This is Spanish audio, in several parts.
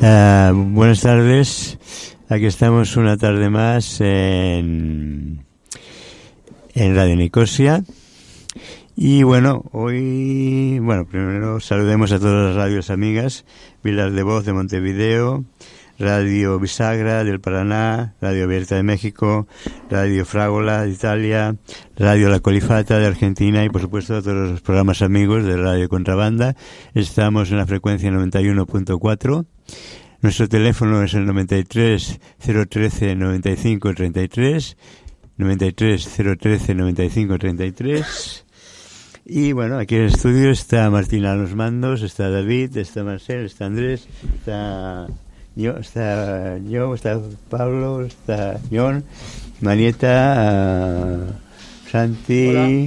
Buenas tardes. Aquí estamos una tarde más en Radio Nicosia. Y bueno, hoy, primero saludemos a todas las radios amigas: Vilas de Voz de Montevideo, Radio Bisagra del Paraná, Radio Abierta de México, Radio Frágola de Italia, Radio La Colifata de Argentina y por supuesto todos los programas amigos de Radio Contrabanda. Estamos en la frecuencia 91.4. Nuestro teléfono es el 93 013 95 33, 93 013 95 33. Y bueno, aquí en el estudio está Martina a los mandos, está David, está Marcel, está Andrés, está Pablo, está John, Marieta, Santi,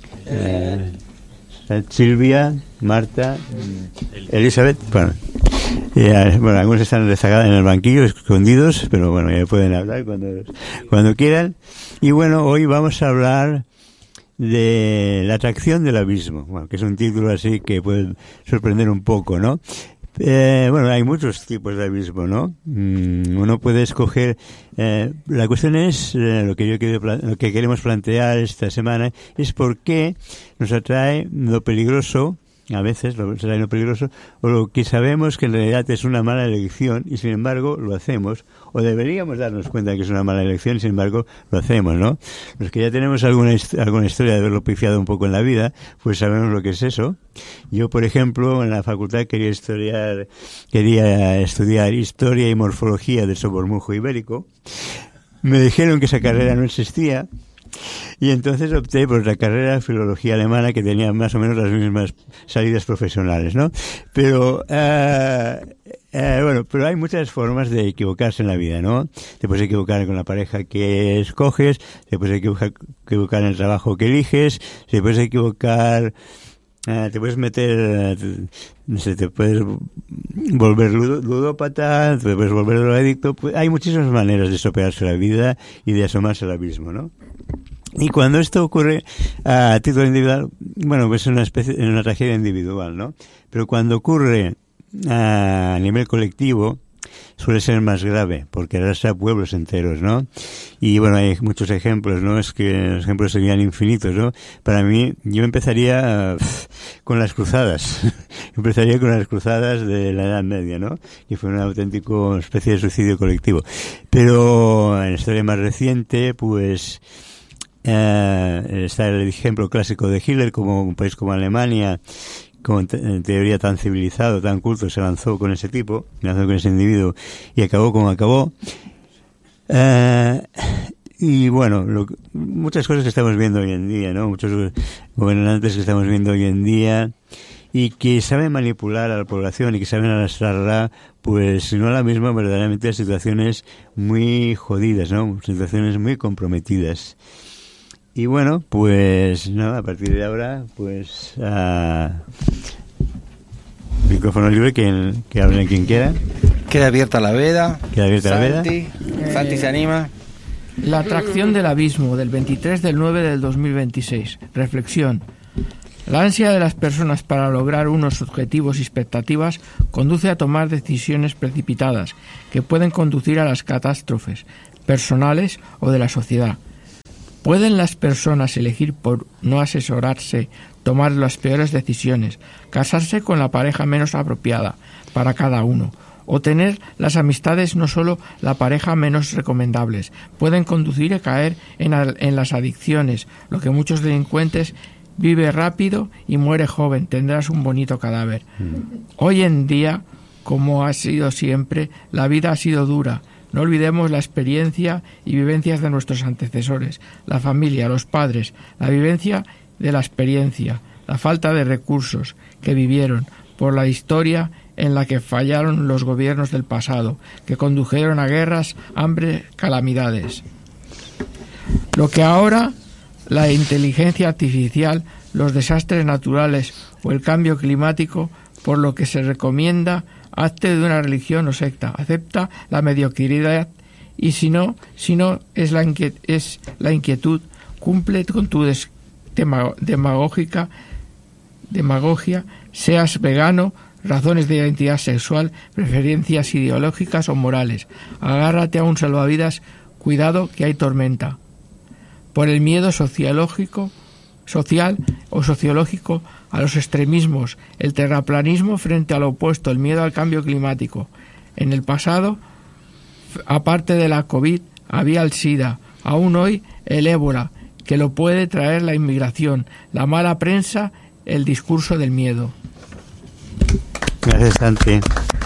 Silvia, Marta, Elizabeth. Bueno, algunos están rezagados en el banquillo, escondidos, pero bueno, ya pueden hablar cuando quieran. Y bueno, hoy vamos a hablar de la atracción del abismo, que es un título así que puede sorprender un poco, ¿no? Hay muchos tipos de abismo, ¿no? Uno puede escoger. La cuestión es lo que queremos plantear esta semana es por qué nos atrae lo peligroso. A veces lo peligroso, o lo que sabemos que en realidad es una mala elección y sin embargo lo hacemos, o deberíamos darnos cuenta que es una mala elección y sin embargo lo hacemos, ¿no? Los que ya tenemos alguna historia de haberlo pifiado un poco en la vida, pues sabemos lo que es eso. Yo, por ejemplo, en la facultad quería estudiar Historia y Morfología del Sobormujo Ibérico. Me dijeron que esa carrera no existía. Y entonces opté por la carrera de Filología Alemana, que tenía más o menos las mismas salidas profesionales, ¿no? Pero hay muchas formas de equivocarse en la vida, ¿no? Te puedes equivocar con la pareja que escoges, te puedes equivocar en el trabajo que eliges, te puedes equivocar, te puedes meter, te puedes volver ludópata, te puedes volver drogadicto. Pues hay muchísimas maneras de estropearse la vida y de asomarse al abismo, ¿no? Y cuando esto ocurre a título individual, pues es una tragedia individual, ¿no? Pero cuando ocurre a nivel colectivo, suele ser más grave, porque arrastra pueblos enteros, ¿no? Y bueno, hay muchos ejemplos, ¿no? Es que los ejemplos serían infinitos, ¿no? Para mí, yo empezaría con las cruzadas. Empezaría con las cruzadas de la Edad Media, ¿no? Que fue una auténtica especie de suicidio colectivo. Pero en la historia más reciente, pues está el ejemplo clásico de Hitler, como un país como Alemania, en teoría tan civilizado, tan culto, se lanzó con ese individuo y acabó como acabó. Y bueno, muchas cosas que estamos viendo hoy en día, ¿no? Muchos gobernantes que estamos viendo hoy en día y que saben manipular a la población y que saben arrastrarla, pues si no a la misma, verdaderamente a situaciones muy jodidas, ¿no? Situaciones muy comprometidas. Y bueno, pues nada, a partir de ahora, pues micrófono libre, que hable quien quiera. Queda abierta la veda. Santi se anima. La atracción del abismo, del 23 del 9 del 2026. Reflexión. La ansia de las personas para lograr unos objetivos y expectativas conduce a tomar decisiones precipitadas que pueden conducir a las catástrofes personales o de la sociedad. ¿Pueden las personas elegir por no asesorarse, tomar las peores decisiones, casarse con la pareja menos apropiada para cada uno, o tener las amistades, no solo la pareja, menos recomendables? Pueden conducir a caer en las adicciones, lo que muchos delincuentes vive rápido y muere joven, tendrás un bonito cadáver. Hoy en día, como ha sido siempre, la vida ha sido dura. No olvidemos la experiencia y vivencias de nuestros antecesores, la familia, los padres, la vivencia de la experiencia, la falta de recursos que vivieron, por la historia en la que fallaron los gobiernos del pasado, que condujeron a guerras, hambre, calamidades. Lo que ahora la inteligencia artificial, los desastres naturales o el cambio climático, por lo que se recomienda hazte de una religión o secta, acepta la mediocridad y si no es la inquietud, cumple con tu demagogia, seas vegano, razones de identidad sexual, preferencias ideológicas o morales. Agárrate a un salvavidas, cuidado que hay tormenta. Por el miedo social o sociológico a los extremismos, el terraplanismo frente al opuesto, el miedo al cambio climático. En el pasado, aparte de la COVID, había el SIDA, aún hoy el ébola, que lo puede traer la inmigración, la mala prensa, el discurso del miedo. Gracias, Santi.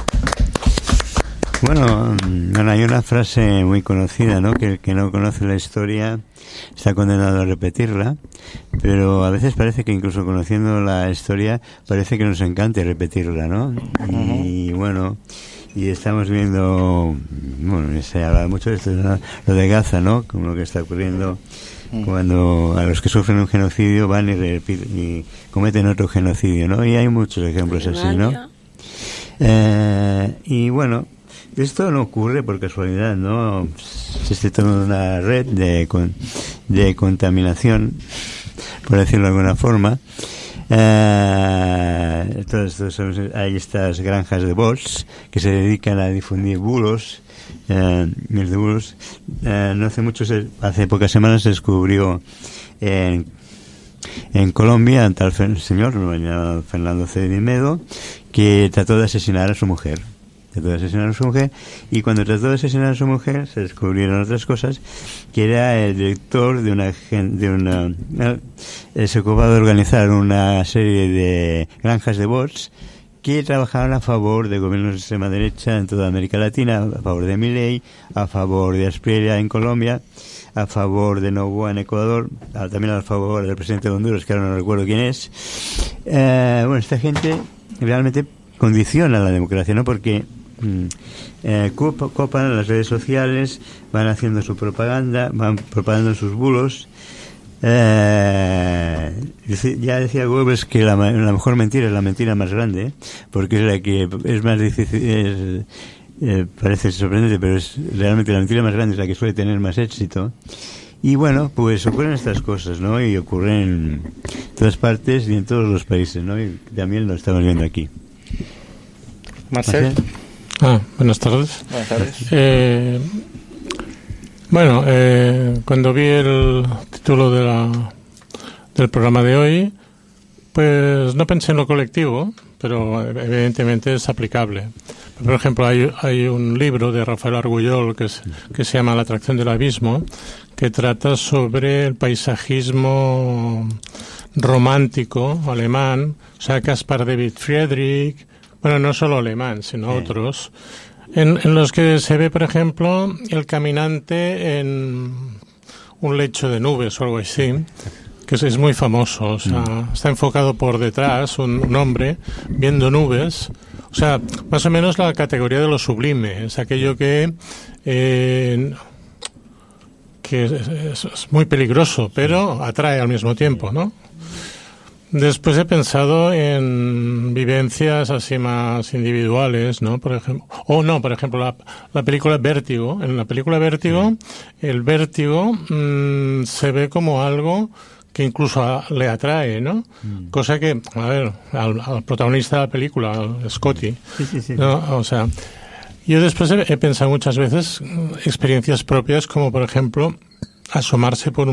Bueno, hay una frase muy conocida, ¿no? Que el que no conoce la historia está condenado a repetirla, pero a veces parece que incluso conociendo la historia parece que nos encante repetirla, ¿no? Y bueno, y estamos viendo, bueno, se habla mucho de esto, ¿no? Lo de Gaza, ¿no? Como lo que está ocurriendo cuando a los que sufren un genocidio van y cometen otro genocidio, ¿no? Y hay muchos ejemplos así, ¿no? Y bueno, esto no ocurre por casualidad, ¿no? Existe toda una red de contaminación, por decirlo de alguna forma. Hay estas granjas de bots que se dedican a difundir bulos. No hace mucho, hace pocas semanas se descubrió en Colombia un tal señor llamado Fernando Cedimedo, que trató de asesinar a su mujer. Y cuando trató de asesinar a su mujer se descubrieron otras cosas, que era el director se ocupaba de organizar una serie de granjas de bots que trabajaban a favor de gobiernos de extrema derecha en toda América Latina, a favor de Milei, a favor de Asprilla en Colombia, a favor de Noboa en Ecuador, también a favor del presidente de Honduras, que ahora no recuerdo quién es. Bueno, esta gente realmente condiciona la democracia, ¿no? Porque copan las redes sociales, van haciendo su propaganda, van propagando sus bulos. Ya decía Goebbels que la mejor mentira es la mentira más grande, porque es la que es más difícil, parece sorprendente, pero es realmente la mentira más grande, es la que suele tener más éxito. Y bueno, pues ocurren estas cosas, ¿no? Y ocurren en todas partes y en todos los países, ¿no? Y también lo estamos viendo aquí. Marcel. Buenas tardes. Buenas tardes. Cuando vi el título del programa de hoy, pues no pensé en lo colectivo, pero evidentemente es aplicable. Por ejemplo, hay un libro de Rafael Argullol que se llama La atracción del abismo, que trata sobre el paisajismo romántico alemán, o sea, Caspar David Friedrich, bueno, no solo alemán, sino otros, en los que se ve, por ejemplo, el caminante en un lecho de nubes o algo así, que es muy famoso. O sea, está enfocado por detrás un hombre viendo nubes. O sea, más o menos la categoría de lo sublime. Es aquello que es muy peligroso, pero atrae al mismo tiempo, ¿no? Después he pensado en vivencias así más individuales, ¿no? Por ejemplo, la película Vértigo. En la película Vértigo, el vértigo se ve como algo que incluso le atrae, ¿no? Cosa que, a ver, al protagonista de la película, al Scotty, ¿no? O sea, yo después he pensado muchas veces experiencias propias, como por ejemplo asomarse por un